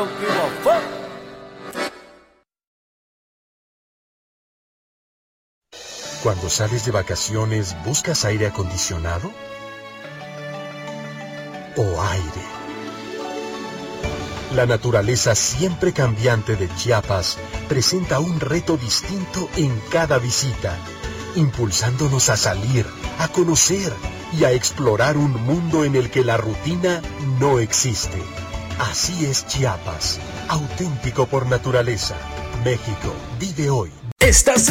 don't give a fuck. Cuando sales de vacaciones, ¿buscas aire acondicionado? ¿O aire? La naturaleza siempre cambiante de Chiapas presenta un reto distinto en cada visita, impulsándonos a salir, a conocer y a explorar un mundo en el que la rutina no existe. Así es Chiapas, auténtico por naturaleza. México vive hoy. Estás